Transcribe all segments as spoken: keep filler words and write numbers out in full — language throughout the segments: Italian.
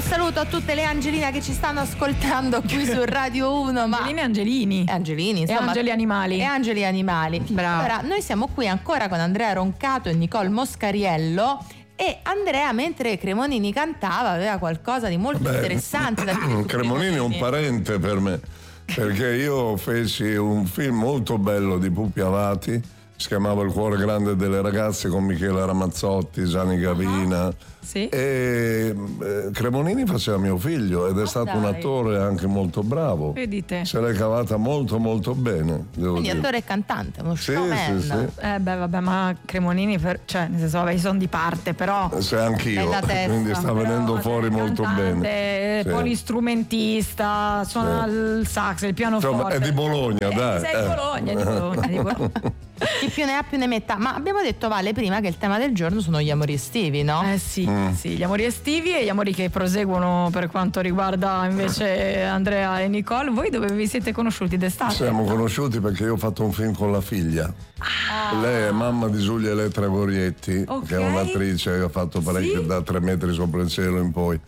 saluto a tutte le Angeline che ci stanno ascoltando qui su Radio uno. Ma Angeline e Angelini. E Angelini, insomma. E Angeli Animali. E Angeli Animali. Bravo. Allora, noi siamo qui ancora con Andrea Roncato e Nicole Moscariello. E Andrea, mentre Cremonini cantava, aveva qualcosa di molto Beh, interessante da dire. Cremonini è un parente per me, perché io feci un film molto bello di Pupi Avati, si chiamava Il cuore grande delle ragazze, con Michele Ramazzotti, Gianni Gavina. Uh-huh. Sì. E eh, Cremonini faceva mio figlio ed è oh, stato dai. un attore anche molto bravo. Vedete. Se l'è cavata molto molto bene, devo Quindi dire. attore e cantante, uno Sì, showman. sì, sì. Eh beh, vabbè, ma Cremonini, per, cioè, nel senso, vabbè, io sono di parte, però. Se anch'io, Bella testa. quindi sta venendo Però, fuori molto cantante, bene. Sì. Polistrumentista, suona Sì. il sax, il pianoforte. Insomma, è di Bologna, Eh, dai. sei di Bologna, è di Bologna, è di Bologna. Chi più ne ha più ne metta. Ma abbiamo detto, Vale, prima che il tema del giorno sono gli amori estivi, no? Eh sì, Mm. sì, gli amori estivi e gli amori che proseguono per quanto riguarda invece Andrea e Nicole. Voi dove vi siete conosciuti d'estate? Siamo conosciuti perché io ho fatto un film con la figlia. Ah. Lei è mamma di Giulia Elettra Gorietti, Ok. che è un'attrice che ha fatto parecchio Sì? da tre metri sopra il cielo in poi.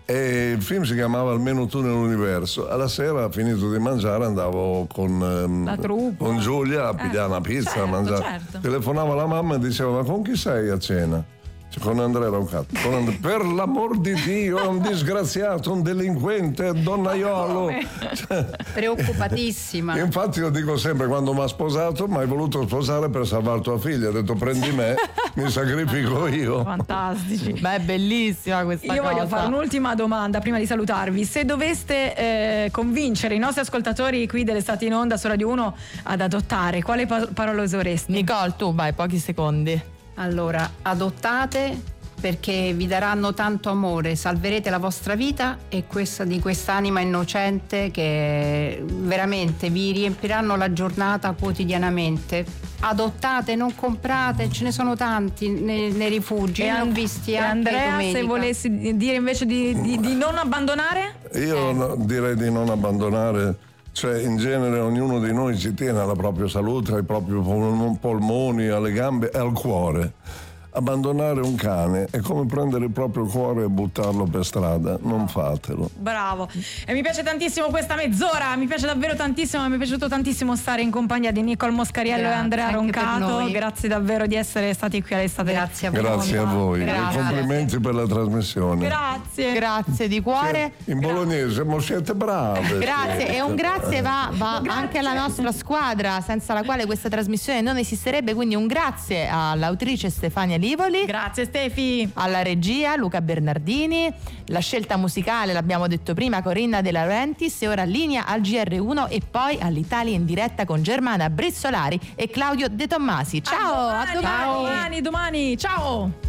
E il film si chiamava Almeno tu nell'universo. Alla sera, finito di mangiare, andavo con, ehm, La troupe. con Giulia a pigliare Eh, una pizza, certo, a mangiare. certo. Telefonava la mamma e diceva: ma con chi sei a cena? Con Andrea Roncato. Con And- per l'amor di Dio, è un disgraziato, un delinquente, donnaiolo. Cioè, Preoccupatissima. infatti io dico sempre, quando mi ha sposato, mi hai voluto sposare per salvare tua figlia. Ha detto: prendi me, mi sacrifico io. Fantastici. Ma è bellissima questa Io cosa. voglio fare un'ultima domanda prima di salutarvi. Se doveste eh, convincere i nostri ascoltatori qui dell'Estate in Onda su Radio uno ad adottare, quale pa- parola useresti? Nicole, tu vai, pochi secondi. Allora, adottate perché vi daranno tanto amore, salverete la vostra vita e questa di quest'anima innocente che veramente vi riempiranno la giornata quotidianamente. Adottate, non comprate, ce ne sono tanti nei, nei rifugi. E Ne ho And- visti e anche Andrea, domenica. se volessi dire invece di, di- di non abbandonare? Io no- direi di non abbandonare, cioè in genere ognuno di noi ci tiene alla propria salute, ai propri pol- polmoni, alle gambe e al cuore. Abbandonare un cane è come prendere il proprio cuore e buttarlo per strada, non fatelo. Bravo. E mi piace tantissimo questa mezz'ora, mi piace davvero tantissimo, mi è piaciuto tantissimo stare in compagnia di Nicole Moscariello Grazie, e Andrea anche per Roncato. noi. Grazie davvero di essere stati qui all'Estate. Grazie a voi. Grazie a voi, Grazie. e complimenti per la trasmissione. Grazie. Grazie di cuore. In bolognese, ma siete brave. Grazie, e un grazie va, va Grazie. anche alla nostra squadra, senza la quale questa trasmissione non esisterebbe, quindi un grazie all'autrice Stefania Livoli, Grazie Stefi. alla regia Luca Bernardini, la scelta musicale l'abbiamo detto prima Corinna De Laurentiis, e ora linea al G R uno e poi all'Italia in diretta con Germana Brizzolari e Claudio De Tommasi. Ciao, a a domani, domani. domani, domani, ciao.